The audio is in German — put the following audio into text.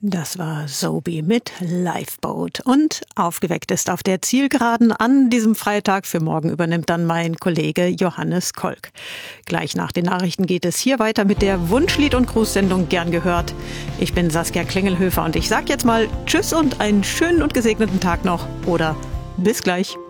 Das war Sobi mit Lifeboat. Und aufgeweckt ist auf der Zielgeraden an diesem Freitag. Für morgen übernimmt dann mein Kollege Johannes Kolk. Gleich nach den Nachrichten geht es hier weiter mit der Wunschlied- und Grußsendung Gern gehört. Ich bin Saskia Klingelhöfer und ich sag jetzt mal Tschüss und einen schönen und gesegneten Tag noch. Oder bis gleich.